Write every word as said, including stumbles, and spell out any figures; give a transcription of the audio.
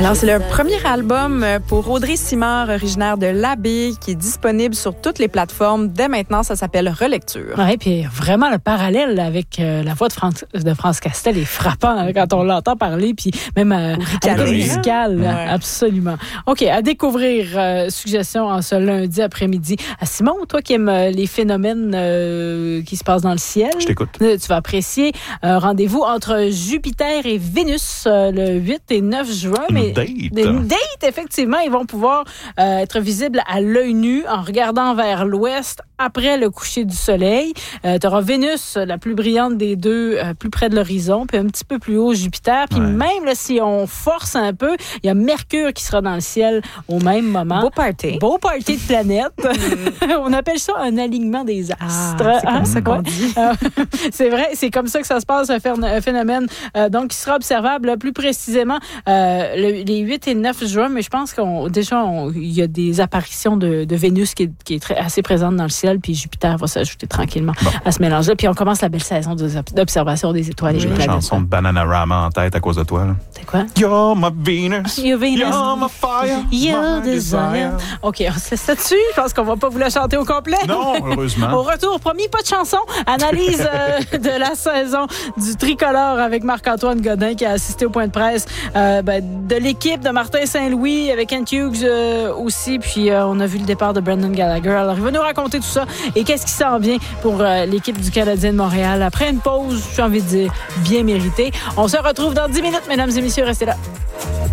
Alors, c'est le premier album pour Audrey Simard, originaire de l'Abbé, qui est disponible sur toutes les plateformes. Dès maintenant, ça s'appelle Relecture. Oui, puis vraiment, le parallèle avec euh, la voix de France, de France Castel est frappant hein, quand on l'entend parler, puis même euh, à la musicale, ouais. Absolument. OK, à découvrir, euh, suggestion en ce lundi après-midi. À Simon, toi qui aimes euh, les phénomènes euh, qui se passent dans le ciel, je t'écoute. Euh, tu vas apprécier un rendez-vous entre Jupiter et Vénus euh, le huit et neuf juin. Une date. Une date, effectivement. Ils vont pouvoir euh, être visibles à l'œil nu en regardant vers l'ouest après le coucher du soleil. Euh, tu auras Vénus, la plus brillante des deux, euh, plus près de l'horizon, puis un petit peu plus haut, Jupiter. Puis ouais. même là, si on force un peu, il y a Mercure qui sera dans le ciel au même moment. Beau party. Beau party de planète. On appelle ça un alignement des astres. Ah, c'est comme hein? ça qu'on dit. C'est vrai, c'est comme ça que ça se passe, un phénomène euh, donc qui sera observable là, plus précisément euh, le, les huit et neuf juin, mais je pense qu'on déjà il y a des apparitions de, de Vénus qui est, qui est très, assez présente dans le ciel, puis Jupiter va s'ajouter tranquillement bon. à ce mélange-là. Puis on commence la belle saison d'observation des étoiles. J'ai une chanson de Bananarama en tête à cause de toi. Là. C'est quoi? You're my Venus. You're Venus. You're my fire. You're my desire. OK, on se laisse là-dessus. Je pense qu'on va pas vous la chanter au complet. Non, heureusement. Au retour, promis, pas de chanson. Analyse euh, de la saison du tricolore avec Marc-Antoine Godin qui a assisté au point de presse euh, ben, de l'équipe de Martin Saint-Louis avec Kent Hughes euh, aussi. Puis euh, on a vu le départ de Brendan Gallagher. Alors, il va nous raconter tout ça et qu'est-ce qui s'en vient pour euh, l'équipe du Canadien de Montréal. Après une pause, j'ai envie de dire, bien méritée. On se retrouve dans dix minutes, mesdames et messieurs. Restez là.